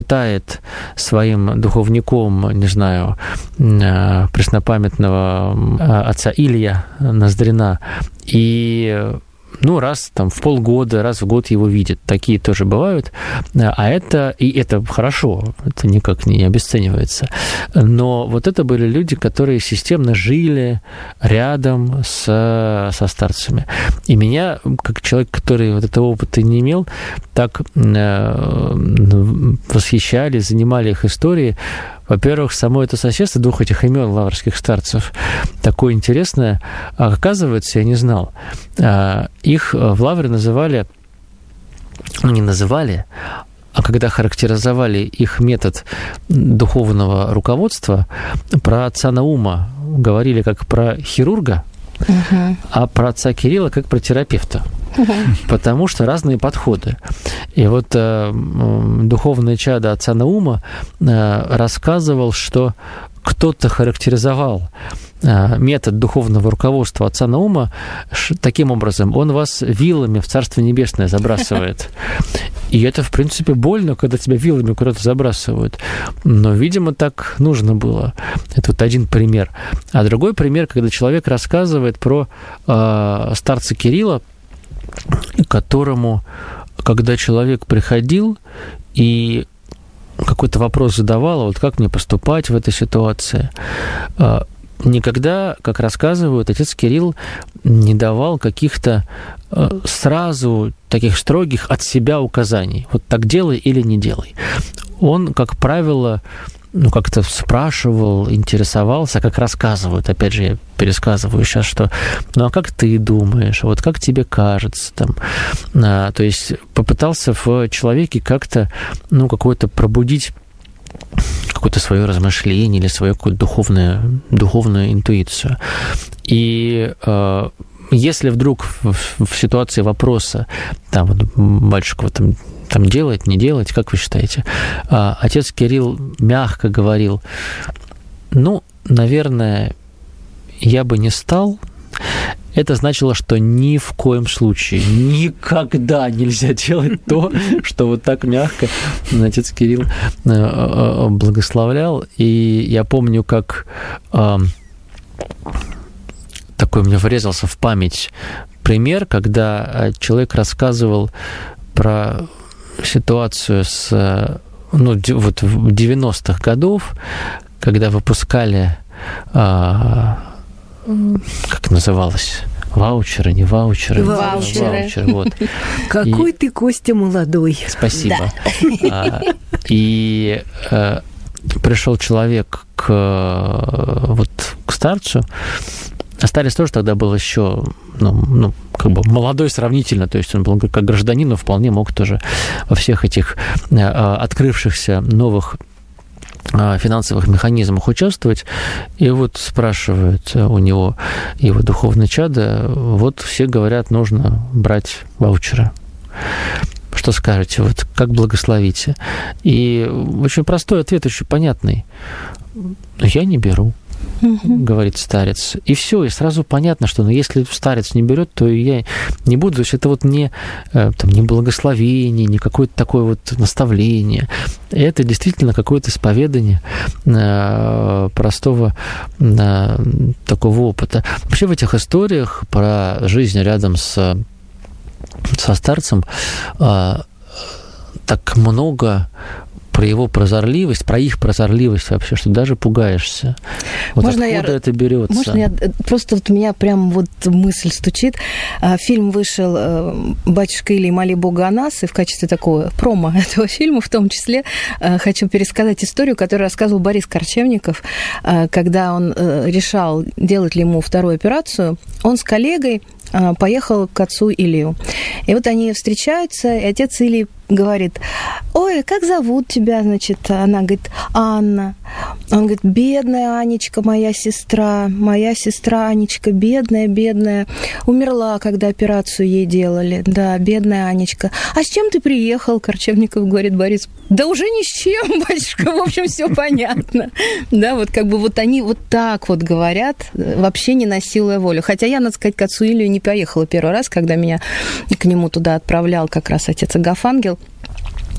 считает своим духовником, не знаю, преснопамятного отца Илья Ноздрина, и раз там в полгода, раз в год его видят. Такие тоже бывают. А это хорошо, это никак не обесценивается. Но вот это были люди, которые системно жили рядом со старцами. И меня, как человек, который вот этого опыта не имел, так восхищали, занимали их истории. Во-первых, само это соседство двух этих имен лаврских старцев такое интересное. А оказывается, я не знал. Их в Лавре а когда характеризовали их метод духовного руководства, про отца Наума говорили как про хирурга, а про отца Кирилла как про терапевта. Потому что разные подходы. И вот духовное чадо отца Наума рассказывал, что кто-то характеризовал метод духовного руководства отца Наума таким образом: он вас вилами в Царство Небесное забрасывает. И это, в принципе, больно, когда тебя вилами куда-то забрасывают. Но, видимо, так нужно было. Это вот один пример. А другой пример, когда человек рассказывает про старца Кирилла, которому, когда человек приходил и какой-то вопрос задавал, вот как мне поступать в этой ситуации, никогда, как рассказывают, отец Кирилл не давал каких-то сразу таких строгих от себя указаний. Вот так делай или не делай. Он, как правило, как-то спрашивал, интересовался, как рассказывают. Опять же, я пересказываю сейчас, что а как ты думаешь, вот как тебе кажется там. То есть попытался в человеке как-то, какое-то пробудить какое-то свое размышление или свою какую-то духовную интуицию. И если вдруг в ситуации вопроса, там, вот, батюшка, там делать, не делать, как вы считаете? Отец Кирилл мягко говорил: наверное, я бы не стал. Это значило, что ни в коем случае, никогда нельзя делать то, что вот так мягко отец Кирилл благословлял. И я помню, как такой мне врезался в память пример, когда человек рассказывал про ситуацию с вот в 90-х годов, когда выпускали, как называлось, ваучеры, не ваучеры. Ваучеры, вот. Какой ты, Костя, молодой. Спасибо. Да. И пришел человек к старцу. А старец тоже тогда был еще, молодой сравнительно, то есть он был как гражданин, но вполне мог тоже во всех этих открывшихся новых финансовых механизмах участвовать. И вот спрашивают у него его духовное чадо: вот все говорят, нужно брать ваучеры. Что скажете? Вот как благословите? И очень простой ответ, очень понятный: я не беру. Говорит старец. И все, и сразу понятно, что если старец не берет, то я не буду. То есть это вот не благословение, не какое-то такое вот наставление. Это действительно какое-то исповедание простого такого опыта. Вообще в этих историях про жизнь рядом со старцем так много про его прозорливость, про их прозорливость вообще, что даже пугаешься. Вот можно откуда это берется? Можно просто вот у меня прям вот мысль стучит. Фильм вышел «Батюшка Илий, моли Бога о нас», и в качестве такого промо этого фильма в том числе хочу пересказать историю, которую рассказывал Борис Корчевников, когда он решал, делать ли ему вторую операцию. Он с коллегой поехал к отцу Илью. И вот они встречаются, и отец Илий говорит: ой, как зовут тебя? Значит, она говорит: Анна. Он говорит: бедная Анечка, моя сестра Анечка, бедная, умерла, когда операцию ей делали. Да, бедная Анечка. А с чем ты приехал? Корчевников говорит: Борис: да уже ни с чем, батюшка, в общем, все понятно. Да, вот как бы вот они вот так вот говорят, вообще не насилуя волю. Хотя я, надо сказать, к отцу Илью не поехала первый раз, когда меня к нему туда отправлял как раз отец Агафангел.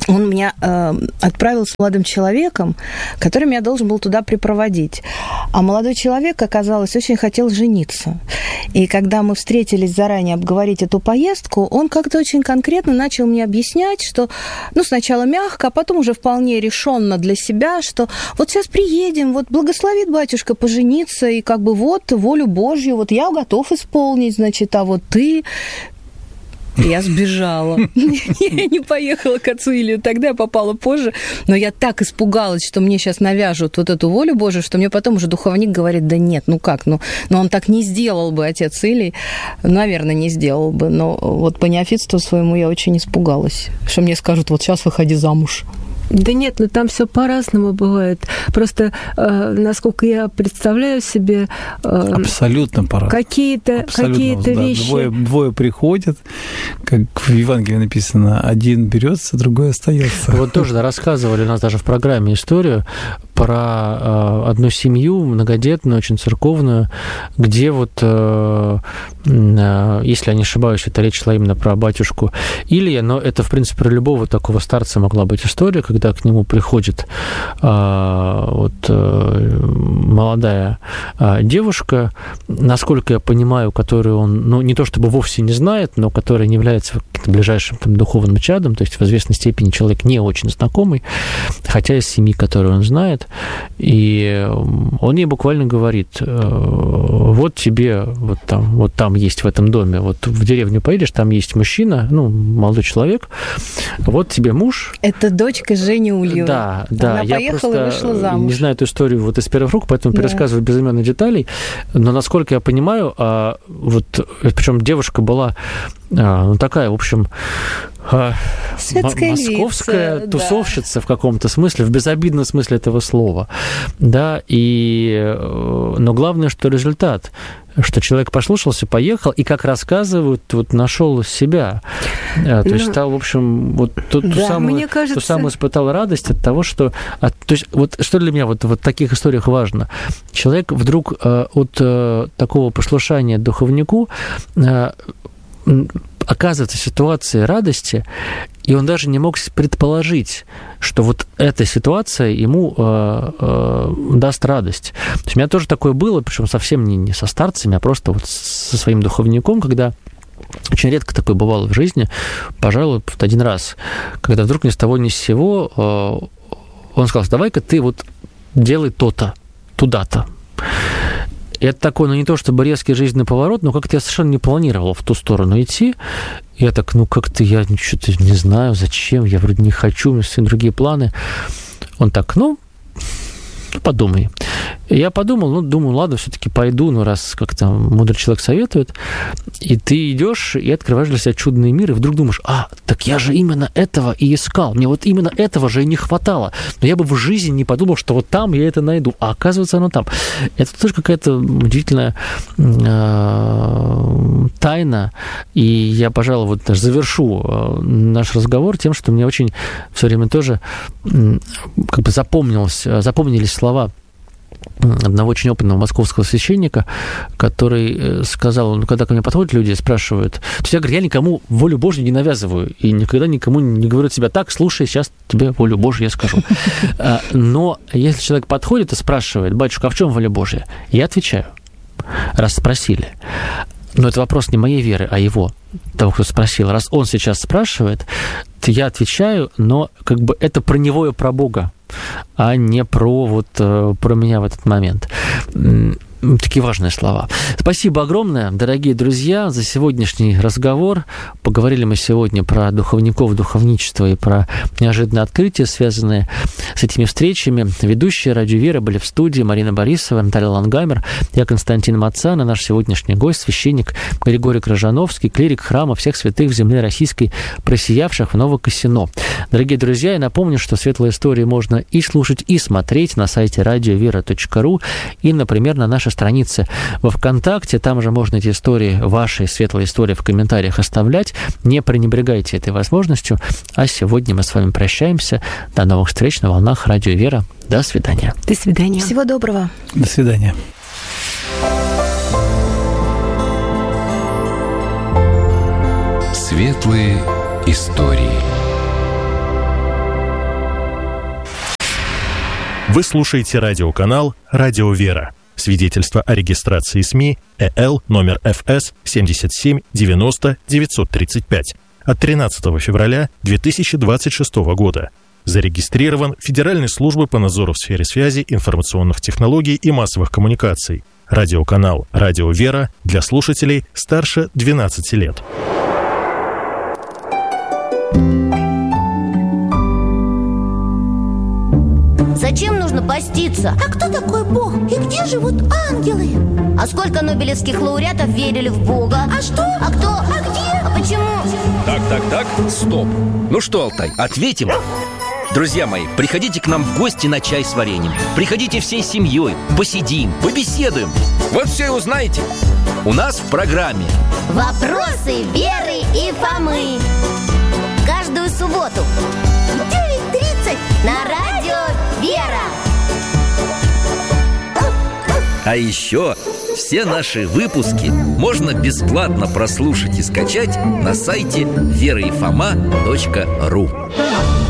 он меня отправил с молодым человеком, который меня должен был туда припроводить. А молодой человек, оказалось, очень хотел жениться. И когда мы встретились заранее обговорить эту поездку, он как-то очень конкретно начал мне объяснять, что, сначала мягко, а потом уже вполне решенно для себя, что вот сейчас приедем, вот благословит батюшка пожениться, и как бы вот волю Божью, вот я готов исполнить, значит, а вот ты... Я сбежала. Я не поехала к отцу Илью, тогда я попала позже. Но я так испугалась, что мне сейчас навяжут вот эту волю Божию, что мне потом уже духовник говорит, да нет, но он так не сделал бы, отец Илий. Наверное, не сделал бы. Но вот по неофитству своему я очень испугалась, что мне скажут, вот сейчас выходи замуж. Да нет, там все по-разному бывает. Просто, насколько я представляю себе... Абсолютно по-разному. Какие-то вещи... Двое приходят, как в Евангелии написано, один берется, другой остается. Вот тоже рассказывали у нас даже в программе историю про одну семью, многодетную, очень церковную, где вот, если я не ошибаюсь, это речь шла именно про батюшку Илия, но это, в принципе, про любого такого старца могла быть история, когда к нему приходит молодая девушка, насколько я понимаю, которую он, не то чтобы вовсе не знает, но которая не является ближайшим духовным чадом, то есть в известной степени человек не очень знакомый, хотя из семьи, которую он знает, и он ей буквально говорит, вот тебе, вот там есть в этом доме, вот в деревню поедешь, там есть мужчина, молодой человек, вот тебе муж. Это дочка Жени Ульевой. Да. Она Я поехала и вышла замуж. Не знаю эту историю вот из первых рук, поэтому пересказываю без имен и деталей, но насколько я понимаю, причем девушка была такая, в общем, московская львица, тусовщица в каком-то смысле, в безобидном смысле этого слова, да, но главное, что результат, что человек послушался, поехал, и, как рассказывают, нашел себя, то есть стал, в общем, ту самую испытал радость от того, что... то есть что для меня в таких историях важно? Человек вдруг от такого послушания духовнику оказывается в ситуации радости, и он даже не мог предположить, что эта ситуация ему даст радость. То есть у меня тоже такое было, причем совсем не со старцами, а просто со своим духовником, когда очень редко такое бывало в жизни, пожалуй, один раз, когда вдруг ни с того ни с сего он сказал, давай-ка ты делай то-то, туда-то. И это такой, не то чтобы резкий жизненный поворот, но как-то я совершенно не планировал в ту сторону идти. Я так, как-то я что-то не знаю, зачем, я вроде не хочу, у меня совсем другие планы. Он так, подумай. И я подумал, думаю, ладно, все-таки пойду, раз как-то мудрый человек советует. И ты идешь и открываешь для себя чудный мир, и вдруг думаешь, так я же именно этого и искал. Мне именно этого же и не хватало. Но я бы в жизни не подумал, что там я это найду. А оказывается, оно там. Это тоже какая-то удивительная тайна. И я, пожалуй, даже завершу наш разговор тем, что мне очень все время тоже запомнились слова одного очень опытного московского священника, который сказал, когда ко мне подходят люди и спрашивают, то есть я говорю, я никому волю Божью не навязываю, и никогда никому не говорю от себя, так, слушай, сейчас тебе волю Божью я скажу. Но если человек подходит и спрашивает, батюшка, а в чем воля Божья? Я отвечаю, раз спросили. Но это вопрос не моей веры, а его, того, кто спросил. Раз он сейчас спрашивает, то я отвечаю, но это про него и про Бога, а не про меня в этот момент. Такие важные слова. Спасибо огромное, дорогие друзья, за сегодняшний разговор. Поговорили мы сегодня про духовников, духовничество и про неожиданные открытия, связанные с этими встречами. Ведущие «Радио Вера» были в студии Марина Борисова, Наталья Лангамер, я Константин Мацан, и наш сегодняшний гость, священник Григорий Крыжановский, клирик храма всех святых в земле российской, просиявших в Новокосино. Дорогие друзья, я напомню, что светлые истории можно и слушать, и смотреть на сайте radiovera.ru и, например, на нашей странице во ВКонтакте. Там же можно эти истории, ваши светлые истории в комментариях оставлять. Не пренебрегайте этой возможностью. А сегодня мы с вами прощаемся. До новых встреч на волнах Радио Вера. До свидания. До свидания. Всего доброго. До свидания. Светлые истории. Вы слушаете радиоканал «Радио Вера». Свидетельство о регистрации СМИ ЭЛ номер ФС 77 90 935 от 13 февраля 2026 года. Зарегистрирован Федеральной службой по надзору в сфере связи, информационных технологий и массовых коммуникаций. Радиоканал «Радио Вера» для слушателей старше 12 лет. Зачем нужно поститься? А кто такой Бог? И где живут ангелы? А сколько нобелевских лауреатов верили в Бога? А что? А кто? А где? А почему? Так, стоп. Ну что, Алтай, ответим? Друзья мои, приходите к нам в гости на чай с вареньем. Приходите всей семьей, посидим, побеседуем. Вот все и узнаете. У нас в программе «Вопросы Веры и Фомы». Каждую субботу в 9:30 на радио «Вера». А еще все наши выпуски можно бесплатно прослушать и скачать на сайте вераифома.ру.